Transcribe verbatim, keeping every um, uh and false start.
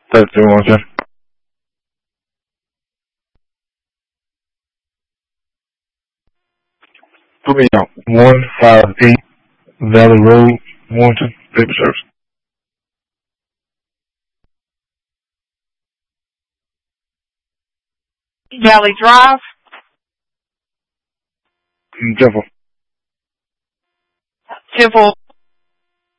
thirty-three one ten. Three out. One five eight Valley Road, Warrenton, paper service. Valley Drive. Temple. Temple